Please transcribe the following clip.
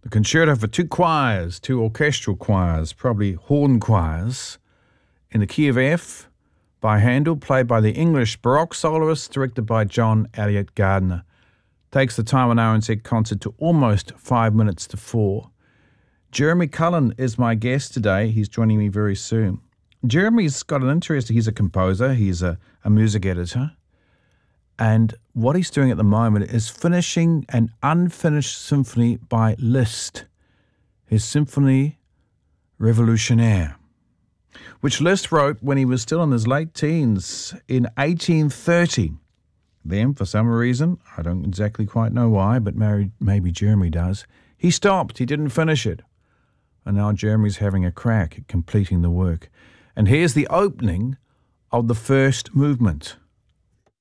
The concerto for two choirs, two orchestral choirs, probably horn choirs, in the key of F by Handel, played by the English Baroque soloist, directed by John Elliott Gardner. Takes the Taiwan RNZ concert to almost 5 minutes to 4. Jeremy Cullen is my guest today. He's joining me very soon. Jeremy's got an interest. He's a composer. He's a music editor. And what he's doing at the moment is finishing an unfinished symphony by Liszt, his Symphonie Révolutionnaire, which Liszt wrote when he was still in his late teens in 1830. Then, for some reason, I don't exactly quite know why, but maybe Jeremy does, he stopped. He didn't finish it. And now Jeremy's having a crack at completing the work. And here's the opening of the first movement.